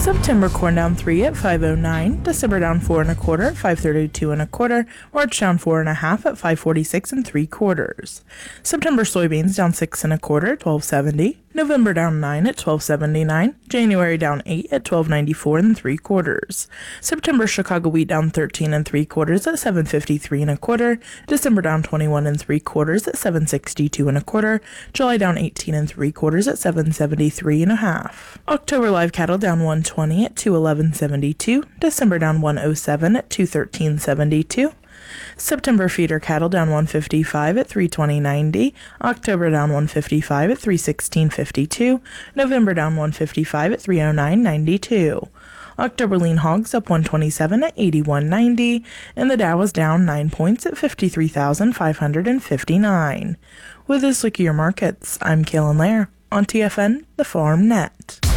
September corn down 3 at 5.09, December down 4 1/4 at 5.32 1/4, March down 4 1/2 at 5.46 3/4. September soybeans down 6 1/4 at 12.70, November down 9 at 12.79, January down 8 at 12.94 3/4. September Chicago wheat down 13 3/4 at 7.53 1/4, December down 21 3/4 at 7.62 1/4, July down 18 3/4 at 7.73 1/2. October live cattle down 120 at 211.72, December down 107 at 213.72. September feeder cattle down 155 at 320.90, October down 155 at 316.52, November down 155 at 309.92. October lean hogs up 127 at 81.90, and the Dow was down 9 points at 53,559. With this look at your markets, I'm Kaylin Lair on TFN, the Farm Net.